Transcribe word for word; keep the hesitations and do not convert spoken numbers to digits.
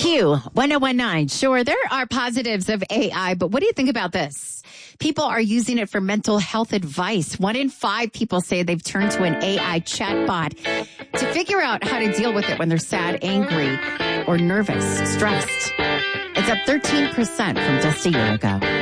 Q one oh one nine. Sure, there are positives of A I, but what do you think about this? People are using it for mental health advice. One in five people say they've turned to an A I chatbot to figure out how to deal with it when they're sad, angry, or nervous, stressed. It's up thirteen percent from just a year ago.